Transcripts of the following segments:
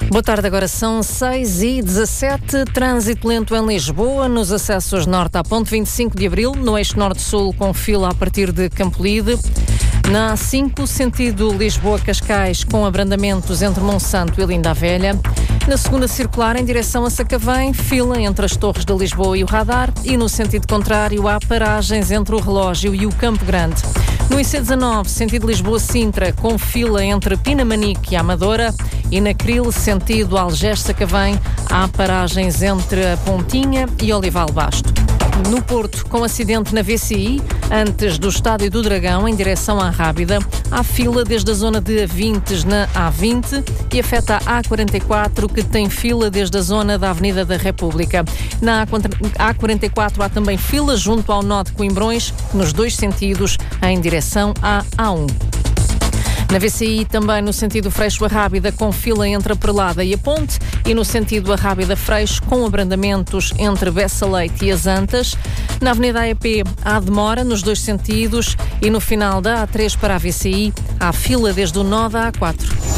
Boa tarde, agora são 6h17. Trânsito lento em Lisboa, nos acessos norte à ponte 25 de Abril, no eixo norte-sul com fila a partir de Campolide. Na A5, sentido Lisboa-Cascais, com abrandamentos entre Monsanto e Linda a Velha. Na segunda circular, em direção a Sacavém, fila entre as Torres de Lisboa e o Radar. E no sentido contrário, há paragens entre o Relógio e o Campo Grande. No IC19, sentido Lisboa-Sintra, com fila entre Pinamanique e Amadora. E na Cril, sentido Algés-Sacavém, há paragens entre a Pontinha e Olival Basto. No Porto, com acidente na VCI, antes do Estádio do Dragão, em direção à Rábida, há fila desde a zona de Avintes na A20 e afeta a A44, que tem fila desde a zona da Avenida da República. Na A44 há também fila junto ao nó de Coimbrões, nos dois sentidos, em direção à A1. Na VCI, também no sentido Freixo-Arrábida, com fila entre a Perlada e a Ponte, e no sentido Arrábida-Freixo, com abrandamentos entre Bessa Leite e as Antas. Na Avenida AEP, há demora nos dois sentidos, e no final da A3 para a VCI, há fila desde o nó da A4.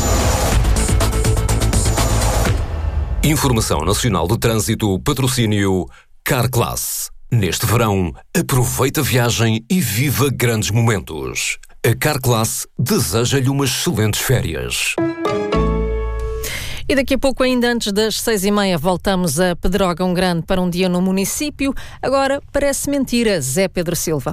Informação Nacional de Trânsito, patrocínio Carclass. Neste verão, aproveita a viagem e viva grandes momentos. A Carclass deseja-lhe umas excelentes férias. E daqui a pouco, ainda antes das 6h30, voltamos a Pedrógão Grande para um dia no município. Agora, parece mentira, Zé Pedro Silva.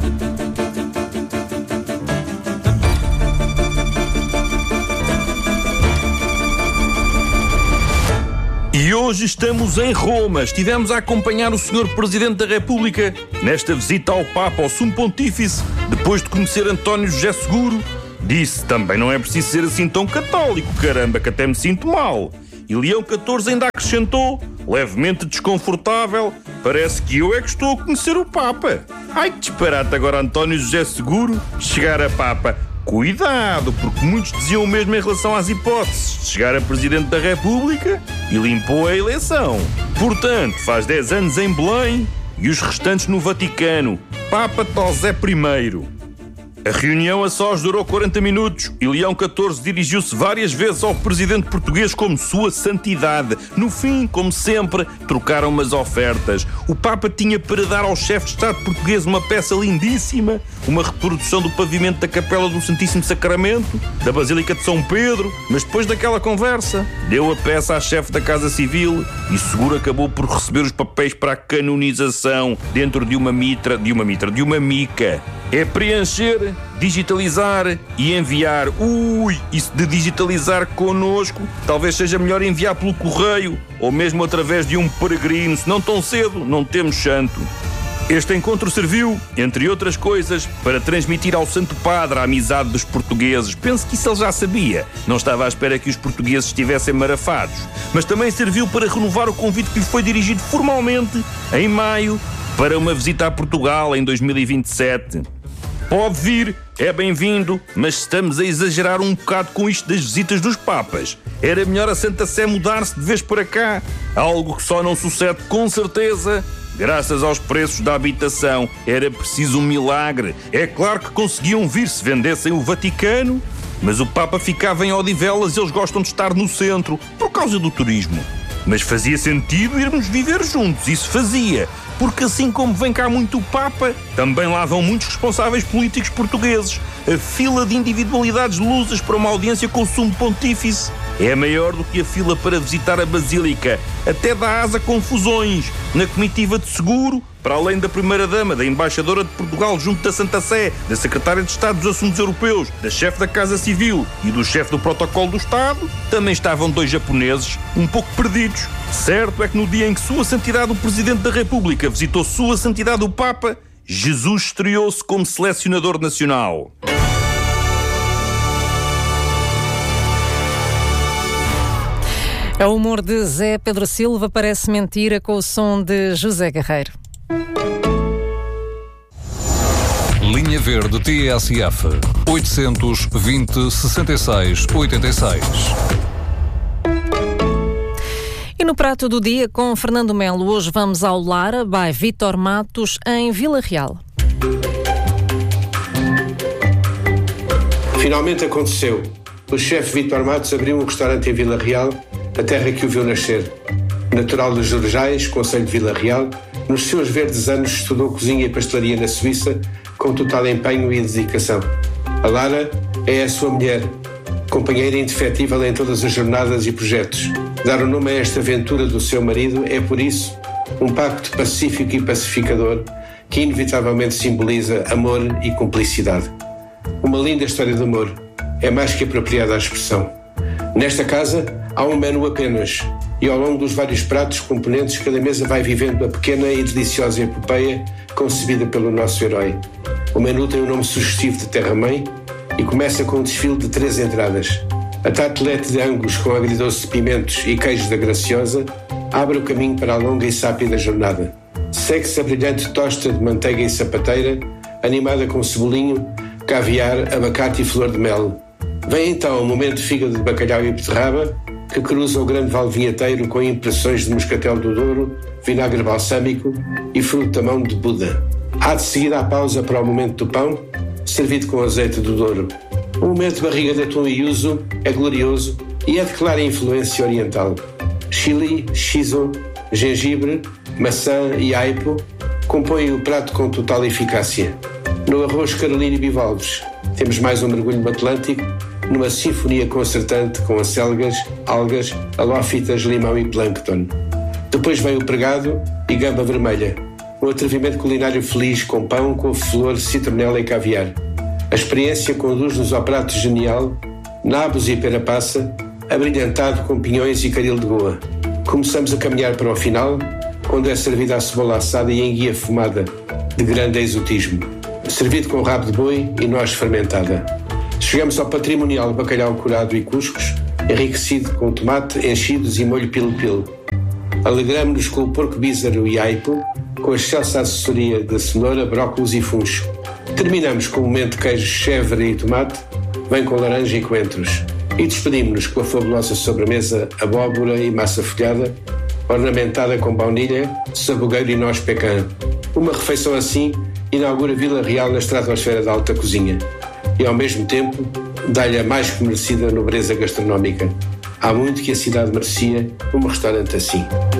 E hoje estamos em Roma. Estivemos a acompanhar o Sr. Presidente da República nesta visita ao Papa, ao Sumo Pontífice, depois de conhecer António José Seguro. Disse, também não é preciso ser assim tão católico, caramba, que até me sinto mal. E Leão XIV ainda acrescentou, levemente desconfortável, parece que eu é que estou a conhecer o Papa. Ai, que disparate agora António José Seguro chegar a Papa. Cuidado, porque muitos diziam o mesmo em relação às hipóteses de chegar a Presidente da República e limpou a eleição. Portanto, faz 10 anos em Belém e os restantes no Vaticano. Papa Tosé I. A reunião a sós durou 40 minutos e Leão XIV dirigiu-se várias vezes ao presidente português como Sua Santidade. No fim, como sempre, trocaram umas ofertas. O Papa tinha para dar ao chefe de Estado português uma peça lindíssima, uma reprodução do pavimento da Capela do Santíssimo Sacramento, da Basílica de São Pedro, mas depois daquela conversa, deu a peça à chefe da Casa Civil e Seguro acabou por receber os papéis para a canonização dentro de uma mica. É preencher, digitalizar e enviar. Isso de digitalizar connosco, talvez seja melhor enviar pelo correio ou mesmo através de um peregrino, senão tão cedo não temos santo. Este encontro serviu, entre outras coisas, para transmitir ao Santo Padre a amizade dos portugueses. Penso que isso ele já sabia. Não estava à espera que os portugueses estivessem marafados. Mas também serviu para renovar o convite que lhe foi dirigido formalmente, em maio, para uma visita a Portugal em 2027. Pode vir, é bem-vindo, mas estamos a exagerar um bocado com isto das visitas dos papas. Era melhor a Santa Sé mudar-se de vez para cá, algo que só não sucede com certeza graças aos preços da habitação. Era preciso um milagre. É claro que conseguiam vir se vendessem o Vaticano, mas o Papa ficava em Odivelas e eles gostam de estar no centro, por causa do turismo. Mas fazia sentido irmos viver juntos, isso fazia. Porque assim como vem cá muito o Papa, também lá vão muitos responsáveis políticos portugueses. A fila de individualidades lusas para uma audiência com o Sumo Pontífice é maior do que a fila para visitar a Basílica. Até dá asa a confusões. Na comitiva de Seguro, para além da Primeira-Dama, da Embaixadora de Portugal junto da Santa Sé, da Secretária de Estado dos Assuntos Europeus, da Chefe da Casa Civil e do Chefe do Protocolo do Estado, também estavam 2 japoneses, um pouco perdidos. Certo é que no dia em que Sua Santidade o Presidente da República visitou Sua Santidade o Papa, Jesus estreou-se como selecionador nacional. É o humor de Zé Pedro Silva, parece mentira, com o som de José Guerreiro. Linha Verde TSF 820 66 86. E no prato do dia com Fernando Melo, hoje vamos ao Lara, by Vítor Matos, em Vila Real. Finalmente aconteceu. O chefe Vítor Matos abriu um restaurante em Vila Real a terra que o viu nascer. Natural de Jorjais, concelho de Vila Real, nos seus verdes anos estudou cozinha e pastelaria na Suíça com total empenho e dedicação. A Lara é a sua mulher, companheira indefetível em todas as jornadas e projetos. Dar o nome a esta aventura do seu marido é, por isso, um pacto pacífico e pacificador que inevitavelmente simboliza amor e cumplicidade. Uma linda história de amor, é mais que apropriada à expressão. Nesta casa há um menu apenas, e ao longo dos vários pratos componentes, cada mesa vai vivendo a pequena e deliciosa epopeia concebida pelo nosso herói. O menu tem um nome sugestivo de terra-mãe e começa com um desfile de 3 entradas. A tartelete de angus com agridoce de pimentos e queijos da Graciosa abre o caminho para a longa e sápida jornada. Segue-se a brilhante tosta de manteiga e sapateira, animada com cebolinho, caviar, abacate e flor de mel. Vem então o momento de fígado de bacalhau e beterraba, que cruza o grande vale vinheteiro com impressões de moscatel do Douro, vinagre balsâmico e fruto da mão de Buda. Há de seguir a pausa para o momento do pão, servido com azeite do Douro. O momento de barriga de atum e yuzu é glorioso e é de clara influência oriental. Chili, shiso, gengibre, maçã e aipo compõem o prato com total eficácia. No arroz Carolina e bivalves temos mais um mergulho no Atlântico, numa sinfonia concertante com acelgas, algas, halófitas, limão e plâncton. Depois vem o pregado e gamba vermelha, um atrevimento culinário feliz com pão, couve-flor, citronela e caviar. A experiência conduz-nos ao prato genial, nabos e pera-passa, abrilhantado com pinhões e caril de goa. Começamos a caminhar para o final, quando é servida a cebola assada e enguia fumada, de grande exotismo, servido com rabo de boi e noz fermentada. Chegamos ao patrimonial bacalhau curado e cuscos, enriquecido com tomate, enchidos e molho pilo-pilo. Alegramos-nos com o porco bízaro e aipo, com a excelsa assessoria de cenoura, brócolis e funcho. Terminamos com o momento de queijo chèvre e tomate, vem com laranja e coentros. E despedimos-nos com a fabulosa sobremesa abóbora e massa folhada, ornamentada com baunilha, sabugueiro e noz pecan. Uma refeição assim inaugura Vila Real na estratosfera da alta cozinha e, ao mesmo tempo, dá-lhe a mais que merecida nobreza gastronómica. Há muito que a cidade merecia um restaurante assim.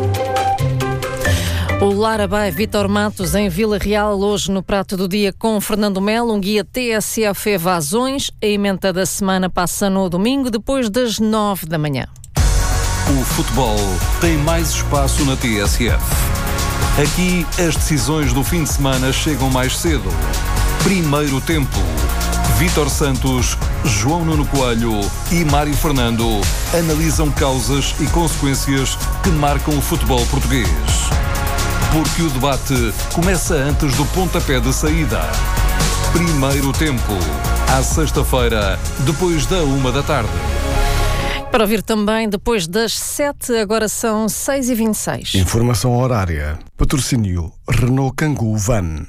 O Lara by Vítor Matos em Vila Real, hoje no Prato do Dia com Fernando Melo, um guia TSF Evasões. A emenda da semana passa no domingo, depois das 9 da manhã. O futebol tem mais espaço na TSF. Aqui as decisões do fim de semana chegam mais cedo. Primeiro tempo. Vítor Santos, João Nuno Coelho e Mário Fernando analisam causas e consequências que marcam o futebol português. Porque o debate começa antes do pontapé de saída. Primeiro tempo, à sexta-feira, depois da 1 da tarde. Para ouvir também depois das 7, agora são 6h26. Informação horária. Patrocínio Renault Kangoo Van.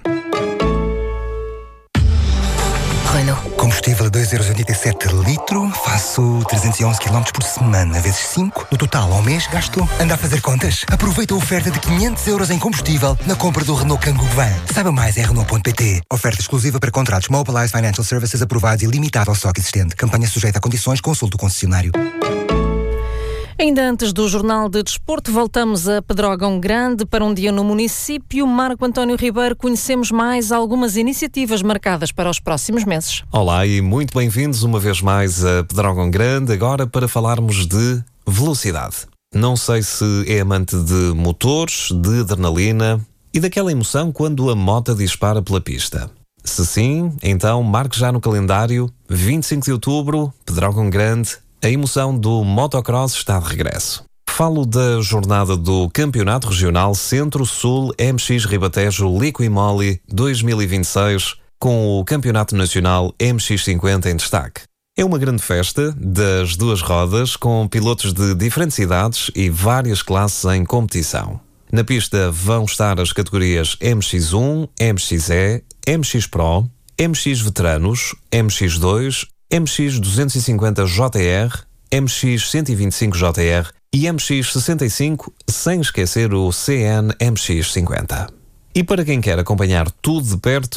Renault. Combustível a 2,87 litro, faço 311 km por semana, vezes 5. No total, ao mês, gasto. Anda a fazer contas? Aproveita a oferta de 500 euros em combustível na compra do Renault Kangoo Van. Saiba mais em Renault.pt. Oferta exclusiva para contratos Mobilize Financial Services aprovados e limitada ao estoque existente. Campanha sujeita a condições, consulte o concessionário. Ainda antes do Jornal de Desporto, voltamos a Pedrógão Grande para um dia no município. Marco António Ribeiro, conhecemos mais algumas iniciativas marcadas para os próximos meses. Olá e muito bem-vindos uma vez mais a Pedrógão Grande, agora para falarmos de velocidade. Não sei se é amante de motores, de adrenalina e daquela emoção quando a moto dispara pela pista. Se sim, então marque já no calendário, 25 de outubro, Pedrógão Grande. A emoção do motocross está de regresso. Falo da jornada do Campeonato Regional Centro-Sul MX Ribatejo Liqui-Moly 2026, com o Campeonato Nacional MX50 em destaque. É uma grande festa das duas rodas, com pilotos de diferentes idades e várias classes em competição. Na pista vão estar as categorias MX1, MXE, MX Pro, MX Veteranos, MX2, MX250 JR, MX125 JR e MX65, sem esquecer o CN MX50. E para quem quer acompanhar tudo de perto,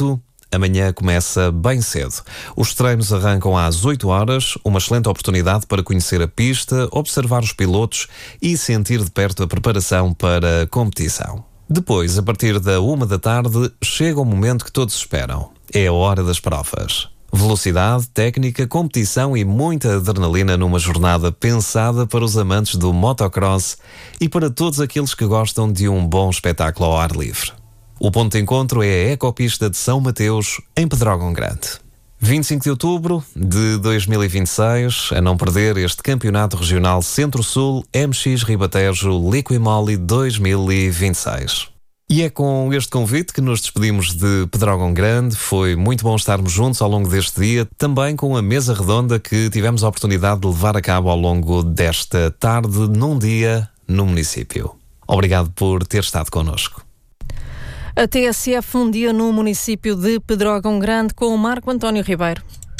Amanhã começa bem cedo. Os treinos arrancam às 8 horas, uma excelente oportunidade para conhecer a pista, observar os pilotos e sentir de perto a preparação para a competição. Depois, a partir da 1 da tarde, chega o momento que todos esperam. É a hora das provas. Velocidade, técnica, competição e muita adrenalina numa jornada pensada para os amantes do motocross e para todos aqueles que gostam de um bom espetáculo ao ar livre. O ponto de encontro é a Ecopista de São Mateus, em Pedrógão Grande. 25 de outubro de 2026, a não perder este Campeonato Regional Centro-Sul MX Ribatejo Liquimoli 2026. E é com este convite que nos despedimos de Pedrógão Grande. Foi muito bom estarmos juntos ao longo deste dia, também com a mesa redonda que tivemos a oportunidade de levar a cabo ao longo desta tarde, num dia no município. Obrigado por ter estado connosco. A TSF, um dia no município de Pedrógão Grande, com o Marco António Ribeiro.